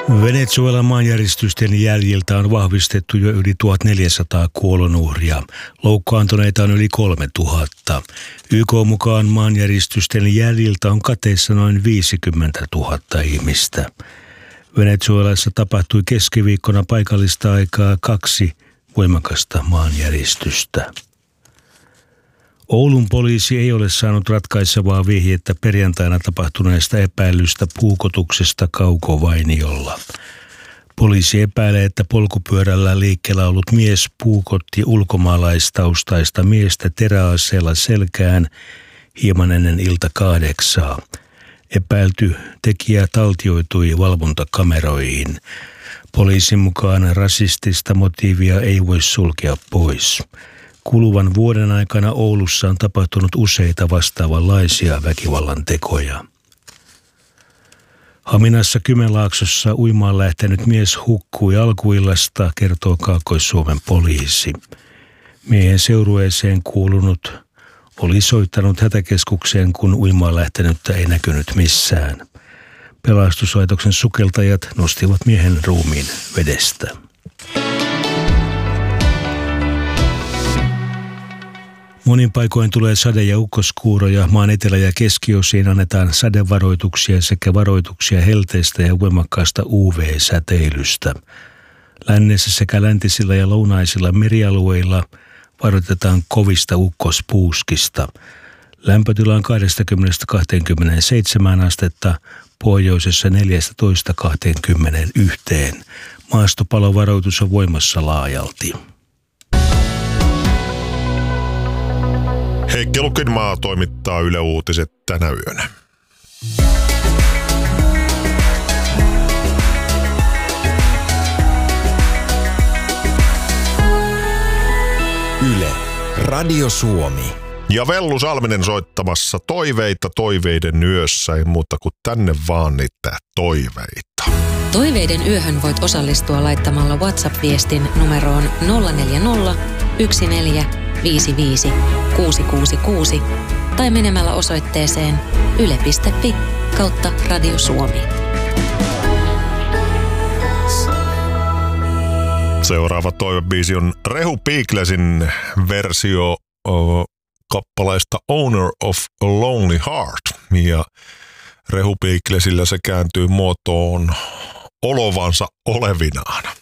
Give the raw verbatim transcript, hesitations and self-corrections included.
Venezuelan maanjäristysten jäljiltä on vahvistettu jo yli tuhatneljäsataa kuolonuhria. Loukkaantuneita on yli kolmetuhatta. Y K mukaan maanjäristysten jäljiltä on kateissa noin viisikymmentätuhatta ihmistä. Venezuelassa tapahtui keskiviikkona paikallista aikaa kaksi voimakasta maanjäristystä. Oulun poliisi ei ole saanut ratkaisevaa vihjettä perjantaina tapahtuneesta epäilystä puukotuksesta Kaukovainiolla. Poliisi epäilee, että polkupyörällä liikkeellä ollut mies puukotti ulkomaalaistaustaista miestä teräaseella selkään hieman ennen ilta kahdeksaa. Epäilty tekijä taltioitui valvontakameroihin. Poliisin mukaan rasistista motiivia ei voi sulkea pois. Kuluvan vuoden aikana Oulussa on tapahtunut useita vastaavanlaisia väkivallan tekoja. Haminassa Kymenlaaksossa uimaan lähtenyt mies hukkui alkuillasta, kertoo Kaakkois-Suomen poliisi. Miehen seurueeseen kuulunut oli soittanut hätäkeskukseen, kun uimaan lähtenyttä ei näkynyt missään. Pelastuslaitoksen sukeltajat nostivat miehen ruumiin vedestä. Monin paikoin tulee sade- ja ukkoskuuroja. Maan etelä- ja keskiosiin annetaan sadevaroituksia sekä varoituksia helteistä ja voimakkaasta U V-säteilystä. Lännessä sekä läntisillä ja lounaisilla merialueilla varoitetaan kovista ukkospuuskista. Lämpötila on kaksikymmentä kaksikymmentäseitsemän astetta, pohjoisessa neljätoista kaksikymmentäyksi. Maastopalovaroitus on voimassa laajalti. Heikki Lukinmaa toimittaa Yle Uutiset tänä yönä. Yle, Radio Suomi. Ja Vellu Salminen soittamassa toiveita toiveiden yössä, ei muuta kuin tänne vaan niitä toiveita. Toiveiden yöhön voit osallistua laittamalla WhatsApp-viestin numeroon nolla neljä nolla yksi neljä viisi viisi kuusi kuusi kuusi tai menemällä osoitteeseen yle piste fi kautta Radio Suomi. Seuraava toivebiisi on Rehu Piiklesin versio o, kappaleesta Owner of a Lonely Heart. Ja Rehu Piiklesillä se kääntyy muotoon olovansa olevinaan.